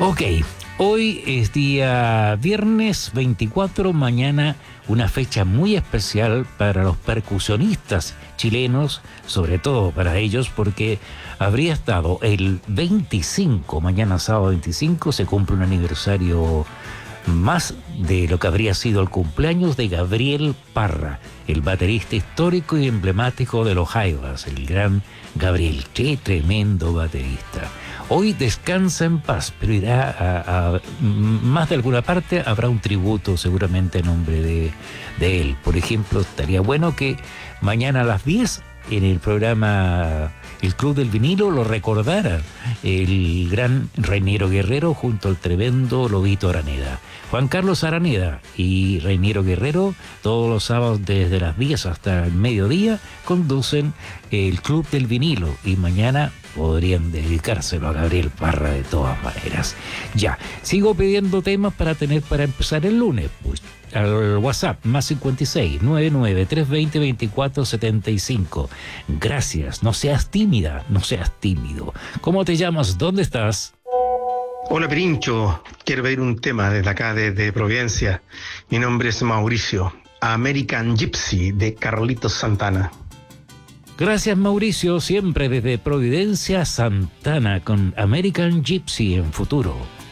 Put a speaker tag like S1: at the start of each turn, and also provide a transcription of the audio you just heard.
S1: Ok, hoy es día viernes 24, mañana una fecha muy especial para los percusionistas chilenos, sobre todo para ellos, porque habría estado el 25, mañana sábado 25, se cumple un aniversario más de lo que habría sido el cumpleaños de Gabriel Parra, el baterista histórico y emblemático de los Jaivas, el gran Gabriel. ¡Qué tremendo baterista! Hoy descansa en paz, pero irá a más de alguna parte, habrá un tributo seguramente en nombre de él. Por ejemplo, estaría bueno que mañana a las 10 en el programa El Club del Vinilo lo recordara el gran Reiniero Guerrero junto al tremendo Lobito Araneda. Juan Carlos Araneda y Reiniero Guerrero todos los sábados desde las 10 hasta el mediodía conducen el Club del Vinilo y mañana podrían dedicárselo a Gabriel Parra de todas maneras. Ya, sigo pidiendo temas para empezar el lunes, pues. Al WhatsApp, más 56 99 320 24 75. Gracias, no seas tímida, no seas tímido. ¿Cómo te llamas? ¿Dónde estás?
S2: Hola Pirincho, quiero pedir un tema desde acá, desde Providencia. Mi nombre es Mauricio, American Gypsy de Carlitos Santana.
S1: Gracias Mauricio, siempre desde Providencia, Santana con American Gypsy en futuro.